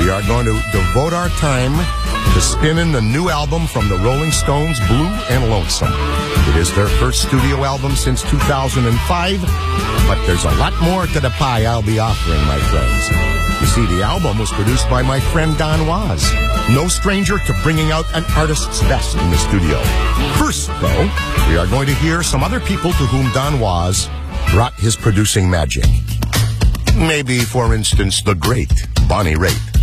we are going to devote our time to spinning the new album from the Rolling Stones, Blue and Lonesome. It is their first studio album since 2005, but there's a lot more to the pie I'll be offering, my friends. You see, the album was produced by my friend Don Was, no stranger to bringing out an artist's best in the studio. First, though, we are going to hear some other people to whom Don Was brought his producing magic. Maybe, for instance, the great Bonnie Raitt.